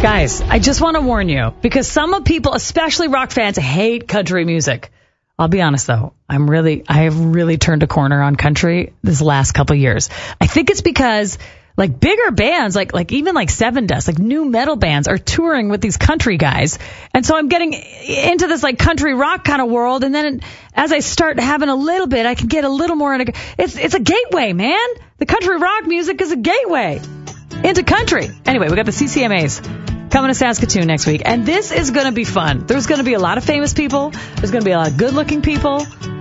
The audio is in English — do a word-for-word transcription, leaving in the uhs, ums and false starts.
Guys, I just want to warn you, because some of people, especially rock fans, hate country music. I'll be honest, though. I'm really, I have really turned a corner on country this last couple years. I think it's because, like, bigger bands, like, like even like Seven Dust, like new metal bands are touring with these country guys. And so I'm getting into this, like, country rock kind of world. And then as I start having a little bit, I can get a little more into, it's, it's a gateway, man. The country rock music is a gateway into country. Anyway, we got the C C M As coming to Saskatoon next week. And this is going to be fun. There's going to be a lot of famous people. There's going to be a lot of good-looking people.